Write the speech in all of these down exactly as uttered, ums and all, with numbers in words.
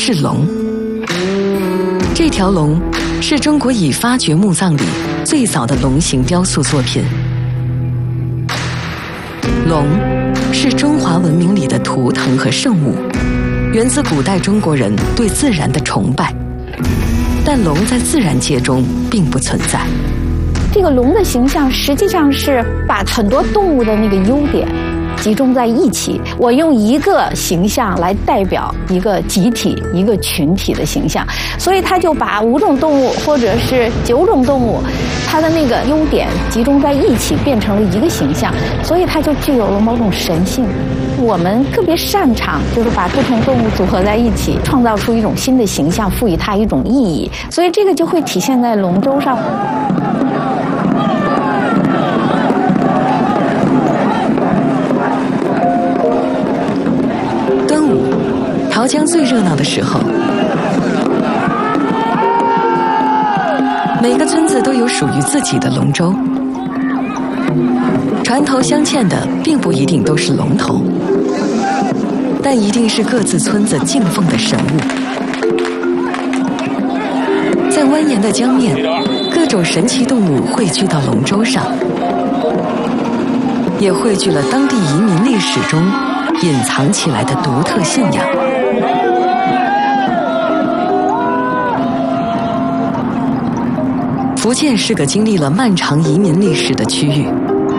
是龙。这条龙是中国已发掘墓葬里最早的龙形雕塑作品。龙是中华文明里的图腾和圣物，源自古代中国人对自然的崇拜。但龙在自然界中并不存在。 这个龙的形象实际上是把很多动物的那个优点集中在一起，我用一个形象来代表一个集体、一个群体的形象，所以他就把五种动物或者是九种动物，它的那个优点集中在一起，变成了一个形象，所以它就具有了某种神性。我们特别擅长就是把不同动物组合在一起，创造出一种新的形象，赋予它一种意义，所以这个就会体现在龙舟上。 桃江最热闹的时候，每个村子都有属于自己的龙舟，船头镶嵌的并不一定都是龙头，但一定是各自村子敬奉的神物。在蜿蜒的江面，各种神奇动物汇聚到龙舟上，也汇聚了当地移民历史中隐藏起来的独特信仰。福建是个经历了漫长移民历史的区域，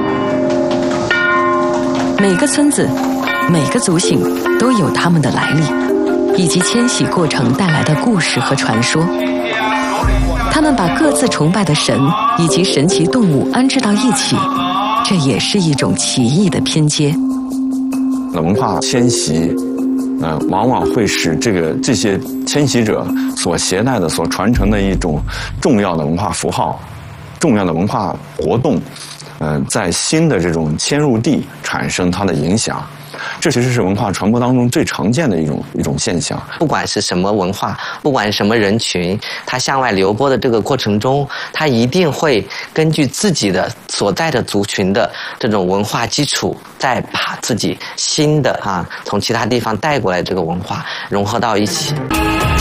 每个村子、每个族姓都有他们的来历，以及迁徙过程带来的故事和传说。他们把各自崇拜的神以及神奇动物安置到一起，这也是一种奇异的拼接。 文化迁徙呃，往往会使这个这些迁徙者所携带的、所传承的一种重要的文化符号、重要的文化活动，呃，在新的这种迁入地产生它的影响。这其实是文化传播当中最常见的一种一种现象。 不管是什么文化，不管什么人群，它向外流播的这个过程中，它一定会根据自己的所在的族群的这种文化基础，再把自己新的啊从其他地方带过来这个文化融合到一起。